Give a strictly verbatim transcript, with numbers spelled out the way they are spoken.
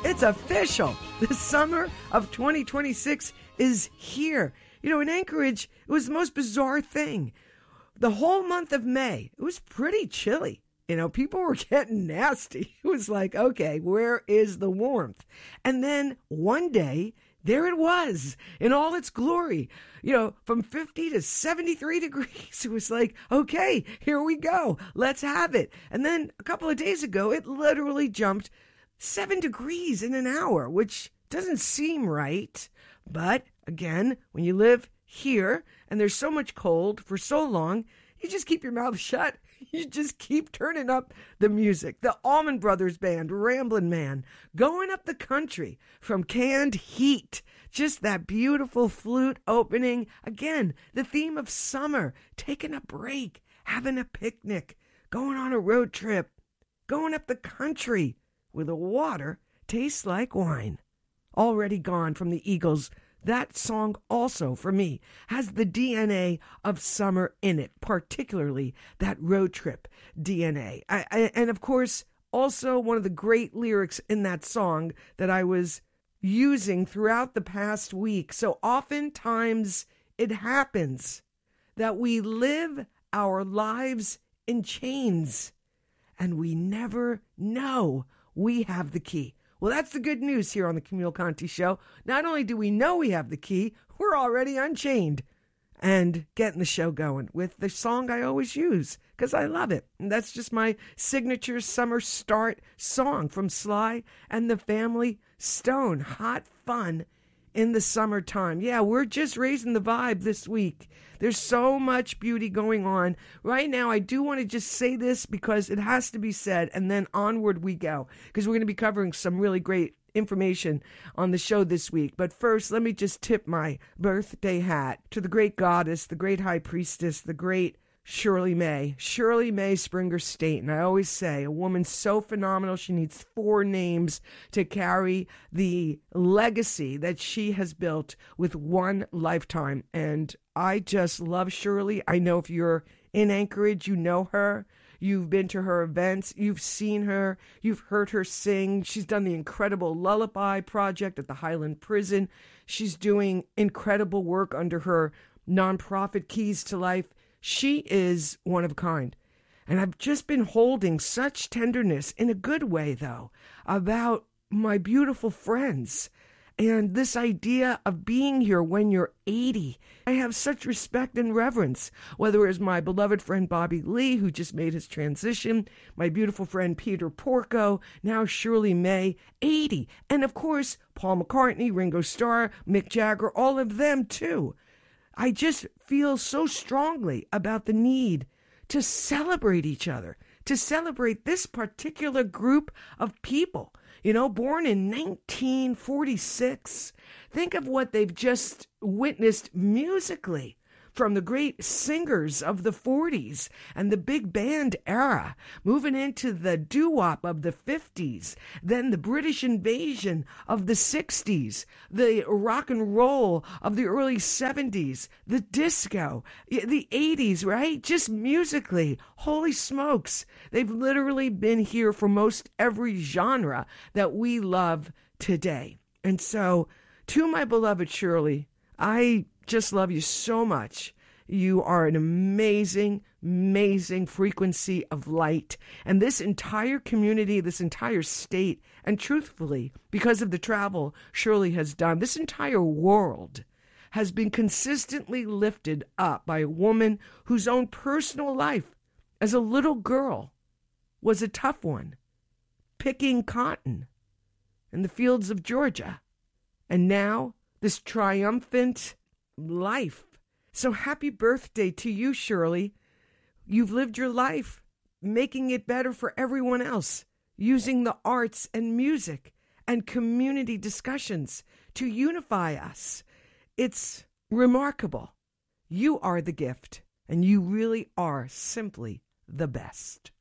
It's official. The summer of twenty twenty-six is here. You know, in Anchorage, it was the most bizarre thing. The whole month of May, it was pretty chilly. You know, people were getting nasty. It was like, okay, where is the warmth? And then one day, there it was in all its glory. You know, from fifty to seventy-three degrees. It was like, okay, here we go. Let's have it. And then a couple of days ago, it literally jumped seven degrees in an hour, which doesn't seem right. But again, when you live here and there's so much cold for so long, you just keep your mouth shut. You just keep turning up the music. The Allman Brothers Band, Ramblin' Man, going up the country from Canned Heat. Just that beautiful flute opening. Again, the theme of summer, taking a break, having a picnic, going on a road trip, going up the country where the water tastes like wine. Already Gone from the Eagles. That song also, for me, has the D N A of summer in it, particularly that road trip D N A. I, I, and of course, also one of the great lyrics in that song that I was using throughout the past week. So oftentimes it happens that we live our lives in chains and we never know we have the key. Well, that's the good news here on the Camille Conti Show. Not only do we know we have the key, we're already unchained and getting the show going with the song I always use because I love it. And that's just my signature summer start song from Sly and the Family Stone. Hot fun in the summertime. Yeah, we're just raising the vibe this week. There's so much beauty going on. Right now, I do want to just say this because it has to be said, and then onward we go, because we're going to be covering some really great information on the show this week. But first, let me just tip my birthday hat to the great goddess, the great high priestess, the great Shirley May. Shirley May Springer State. And I always say, a woman so phenomenal, she needs four names to carry the legacy that she has built with one lifetime. And I just love Shirley. I know if you're in Anchorage, you know her. You've been to her events. You've seen her. You've heard her sing. She's done the incredible Lullaby Project at the Highland Prison. She's doing incredible work under her nonprofit Keys to Life. She is one of a kind. And I've just been holding such tenderness, in a good way, though, about my beautiful friends and this idea of being here when you're eighty. I have such respect and reverence, whether it's my beloved friend Bobby Lee, who just made his transition, my beautiful friend Peter Porco, now Shirley May, eighty. And of course, Paul McCartney, Ringo Starr, Mick Jagger, all of them too. I just feel so strongly about the need to celebrate each other, to celebrate this particular group of people, you know, born in nineteen forty-six. Think of what they've just witnessed musically from the great singers of the forties and the big band era, moving into the doo-wop of the fifties, then the British invasion of the sixties, the rock and roll of the early seventies, the disco, the eighties, right? Just musically, holy smokes. They've literally been here for most every genre that we love today. And so, to my beloved Shirley, I just love you so much. You are an amazing, amazing frequency of light. And this entire community, this entire state, and truthfully, because of the travel Shirley has done, this entire world has been consistently lifted up by a woman whose own personal life as a little girl was a tough one, picking cotton in the fields of Georgia. And now, this triumphant life. So happy birthday to you, Shirley. You've lived your life making it better for everyone else, using the arts and music and community discussions to unify us. It's remarkable. You are the gift, and you really are simply the best.